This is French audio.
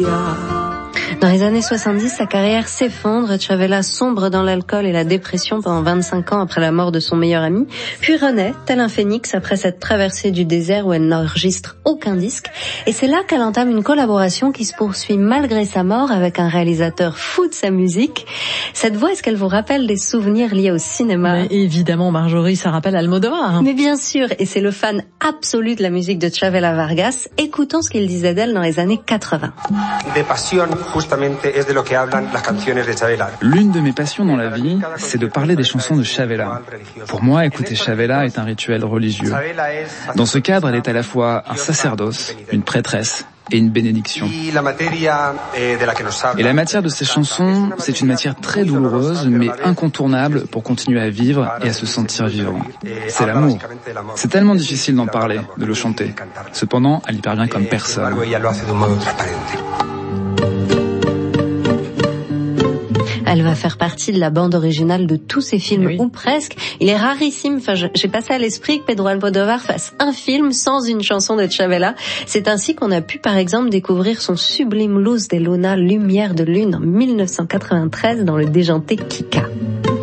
Dans les années 70, sa carrière s'effondre. Chavela sombre dans l'alcool et la dépression pendant 25 ans après la mort de son meilleur ami, puis renaît, tel un phénix, après cette traversée du désert où elle n'enregistre aucun disque. Et c'est là qu'elle entame une collaboration qui se poursuit malgré sa mort avec un réalisateur fou de sa musique. Cette voix, est-ce qu'elle vous rappelle des souvenirs liés au cinéma? Mais évidemment, Marjorie, ça rappelle Almodovar. Mais bien sûr, et c'est le fan absolu de la musique de Chavela Vargas. Écoutons ce qu'il disait d'elle dans les années 80. De passion, L'une de mes passions dans la vie, c'est de parler des chansons de Chavela. Pour moi, écouter Chavela est un rituel religieux. Dans ce cadre, elle est à la fois un sacerdoce, une prêtresse et une bénédiction. Et la matière de ces chansons, c'est une matière très douloureuse, mais incontournable pour continuer à vivre et à se sentir vivant. C'est l'amour. C'est tellement difficile d'en parler, de le chanter. Cependant, elle y parvient comme personne. Elle va faire partie de la bande originale de tous ses films, oui. Ou presque. Il est rarissime, j'ai passé à l'esprit que Pedro Almodóvar fasse un film sans une chanson de Chavela. C'est ainsi qu'on a pu, par exemple, découvrir son sublime Luz de Luna, Lumière de Lune, en 1993, dans le déjanté Kika.